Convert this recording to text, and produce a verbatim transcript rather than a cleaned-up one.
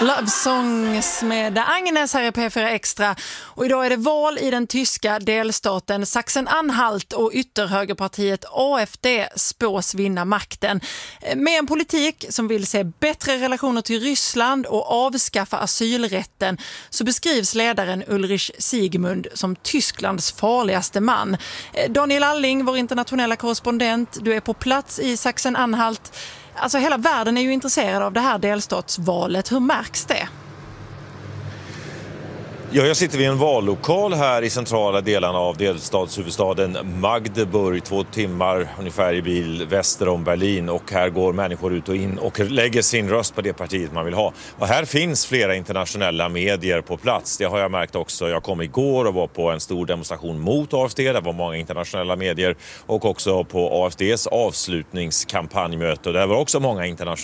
Love Songs med Agnes här i P fyra Extra. Och idag är det val i den tyska delstaten Sachsen-Anhalt och ytterhögerpartiet A F D spås vinna makten. Med en politik som vill se bättre relationer till Ryssland och avskaffa asylrätten så beskrivs ledaren Ulrich Siegmund som Tysklands farligaste man. Daniel Alling, vår internationella korrespondent, du är på plats i Sachsen-Anhalt. Alltså hela världen är ju intresserad av det här delstatsvalet. Hur märks det? Ja, jag sitter vid en vallokal här i centrala delarna av delstatshuvudstaden Magdeburg, två timmar ungefär i bil väster om Berlin, och här går människor ut och in och lägger sin röst på det partiet man vill ha. Och här finns flera internationella medier på plats, det har jag märkt också. Jag kom igår och var på en stor demonstration mot A F D, där var många internationella medier, och också på A F Ds avslutningskampanjmöte, där var också många internationella